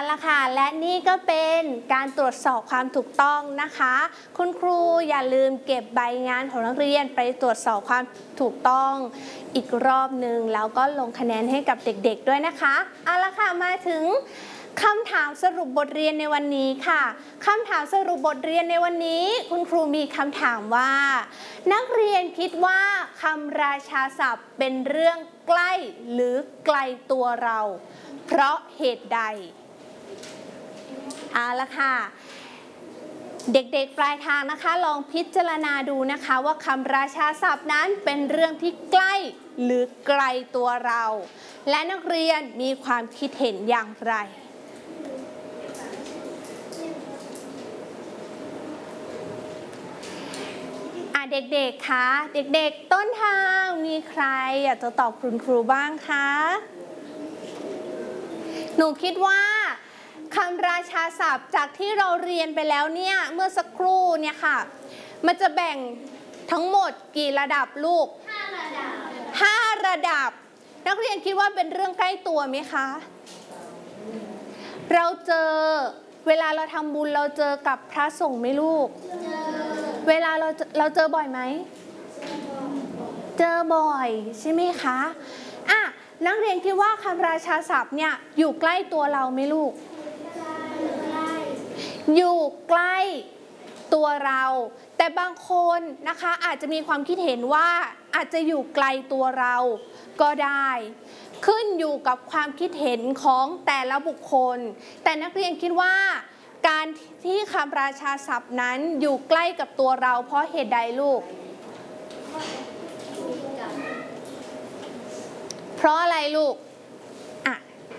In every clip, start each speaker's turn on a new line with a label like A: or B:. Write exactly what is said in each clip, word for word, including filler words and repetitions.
A: ละค่ะและนี่ก็เป็นการตรวจสอบความถูกต้องนะคะคุณครูอย่าลืมเก็บใบงานของนักเรียนไปตรวจสอบความถูกต้องอีกรอบหนึ่งแล้วก็ลงคะแนนให้กับเด็กๆด้วยนะคะเอาละค่ะมาถึงคำถามสรุปบทเรียนในวันนี้ค่ะคำถามสรุปบทเรียนในวันนี้คุณครูมีคำถามว่านักเรียนคิดว่าคำราชาศัพท์เป็นเรื่องใกล้หรือไกลตัวเราเพราะเหตุใดเอาละค่ะเด็กๆปลายทางนะคะลองพิจารณาดูนะคะว่าคำราชาศัพท์นั้นเป็นเรื่องที่ใกล้หรือไกลตัวเราและนักเรียนมีความคิดเห็นอย่างไรอ่ะเด็กๆคะเด็กๆต้นทางมีใครอยากจะตอบคุณครูบ้างคะหนูคิดว่าคำราชาศัพท์จากที่เราเรียนไปแล้วเนี่ยเมื่อสักครู่เนี่ยค่ะมันจะแบ่งทั้งหมดกี่ระดับลูกห้าระดับห้าระดับนักเรียนคิดว่าเป็นเรื่องใกล้ตัวไหมคะเราเจอเวลาเราทำบุญเราเจอกับพระสงฆ์ไหมลูกเวลาเราเราเจอบ่อยไหมเจอบ่อยใช่ไหมคะอ่ะนักเรียนคิดว่าคำราชาศัพท์เนี่ยอยู่ใกล้ตัวเราไหมลูกอยู่ใกล้ตัวเราแต่บางคนนะคะอาจจะมีความคิดเห็นว่าอาจจะอยู่ไกลตัวเราก็ได้ขึ้นอยู่กับความคิดเห็นของแต่ละบุคคลแต่นักเรียนคิดว่าการที่คำราชาศัพท์นั้นอยู่ใกล้กับตัวเราเพราะเหตุใดลูกเพราะอะไรลูกอ่ะ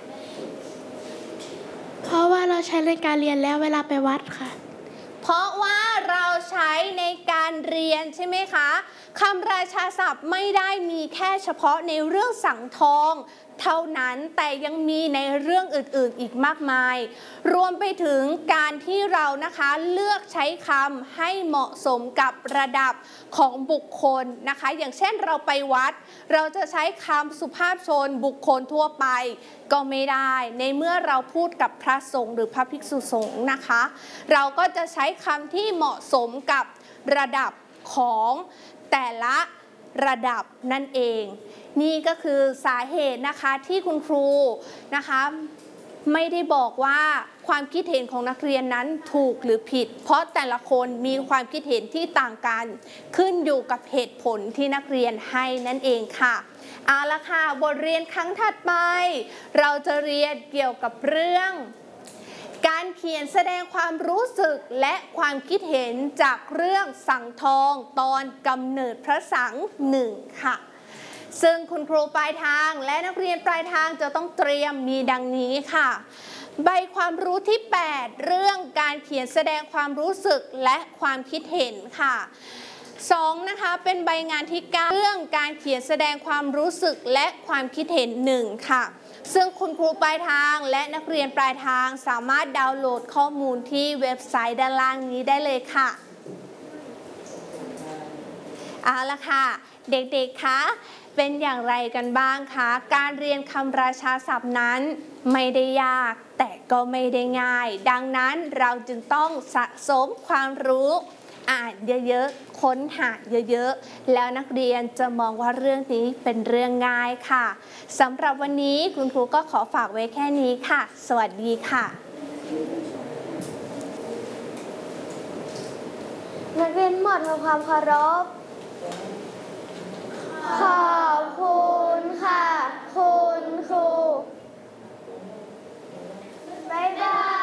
B: เพราะว่าเราใช้ในการเรียนแล้วเวลาไปวัดค่ะ
A: เพราะว่าเราใช้ในการเรียนใช่ไหมคะคำราชาศัพท์ไม่ได้มีแค่เฉพาะในเรื่องสังทองเท่านั้นแต่ยังมีในเรื่องอื่นๆอีกมากมายรวมไปถึงการที่เรานะคะเลือกใช้คำให้เหมาะสมกับระดับของบุคคลนะคะอย่างเช่นเราไปวัดเราจะใช้คำสุภาพชนบุคคลทั่วไปก็ไม่ได้ในเมื่อเราพูดกับพระสงฆ์หรือพระภิกษุสงฆ์นะคะเราก็จะใช้คำที่เหมาะสมกับระดับของแต่ละระดับนั่นเองนี่ก็คือสาเหตุนะคะที่คุณครูนะคะไม่ได้บอกว่าความคิดเห็นของนักเรียนนั้นถูกหรือผิดเพราะแต่ละคนมีความคิดเห็นที่ต่างกันขึ้นอยู่กับเหตุผลที่นักเรียนให้นั่นเองค่ะเอาละค่ะบทเรียนครั้งถัดไปเราจะเรียนเกี่ยวกับเรื่องการเขียนแสดงความรู้สึกและความคิดเห็นจากเรื่องสังทองตอนกำเนิดพระสังหนึ่งค่ะซึ่งคุณครูปลายทางและนักเรียนปลายทางจะต้องเตรียมมีดังนี้ค่ะใบความรู้ที่แปดเรื่องการเขียนแสดงความรู้สึกและความคิดเห็นค่ะสองนะคะเป็นใบงานที่เก้าเรื่องการเขียนแสดงความรู้สึกและความคิดเห็นหนึ่งค่ะซึ่งคุณครูปลายทางและนักเรียนปลายทางสามารถดาวน์โหลดข้อมูลที่เว็บไซต์ด้านล่างนี้ได้เลยค่ะเอาละค่ะเด็กๆคะเป็นอย่างไรกันบ้างคะการเรียนคำราชาศัพท์นั้นไม่ได้ยากแต่ก็ไม่ได้ง่ายดังนั้นเราจึงต้องสะสมความรู้อ่านเยอะๆค้นหาเยอะๆแล้วนักเรียนจะมองว่าเรื่องนี้เป็นเรื่องง่ายค่ะสำหรับวันนี้คุณครูก็ขอฝากไว้แค่นี้ค่ะสวัสดีค่ะ
B: นักเรียนหมดทำความเคารพขอบคุณ